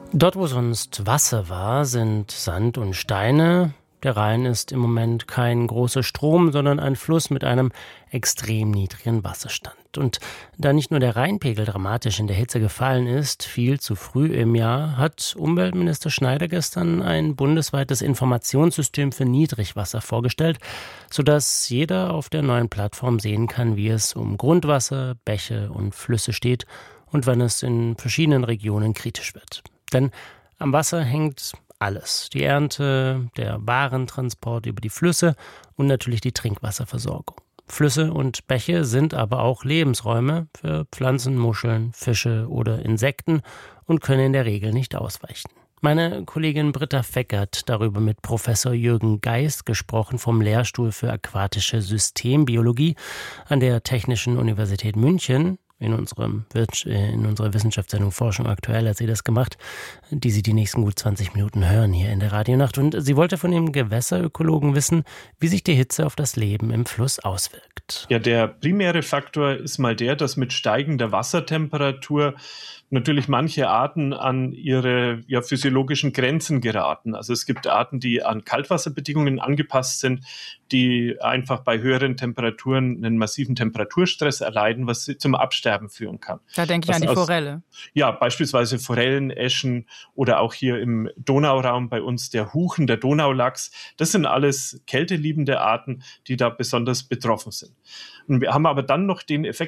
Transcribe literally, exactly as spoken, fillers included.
Dort, wo sonst Wasser war, sind Sand und Steine. Der Rhein ist im Moment kein großer Strom, sondern ein Fluss mit einem extrem niedrigen Wasserstand. Und da nicht nur der Rheinpegel dramatisch in der Hitze gefallen ist, viel zu früh im Jahr, hat Umweltminister Schneider gestern ein bundesweites Informationssystem für Niedrigwasser vorgestellt, sodass jeder auf der neuen Plattform sehen kann, wie es um Grundwasser, Bäche und Flüsse steht und wann es in verschiedenen Regionen kritisch wird. Denn am Wasser hängt alles. Die Ernte, der Warentransport über die Flüsse und natürlich die Trinkwasserversorgung. Flüsse und Bäche sind aber auch Lebensräume für Pflanzen, Muscheln, Fische oder Insekten und können in der Regel nicht ausweichen. Meine Kollegin Britta Feck hat darüber mit Professor Jürgen Geist gesprochen vom Lehrstuhl für aquatische Systembiologie an der Technischen Universität München. In, unserem, in unserer Wissenschaftssendung Forschung aktuell hat sie das gemacht, die Sie die nächsten gut zwanzig Minuten hören hier in der Radionacht. Und sie wollte von dem Gewässerökologen wissen, wie sich die Hitze auf das Leben im Fluss auswirkt. Ja, der primäre Faktor ist mal der, dass mit steigender Wassertemperatur natürlich manche Arten an ihre ja, physiologischen Grenzen geraten. Also es gibt Arten, die an Kaltwasserbedingungen angepasst sind, die einfach bei höheren Temperaturen einen massiven Temperaturstress erleiden, was zum Absterben führen kann. Da denke ich was an die aus, Forelle. Ja, beispielsweise Forellen, Äschen oder auch hier im Donauraum bei uns der Huchen, der Donaulachs. Das sind alles kälteliebende Arten, die da besonders betroffen sind. Und wir haben aber dann noch den Effekt,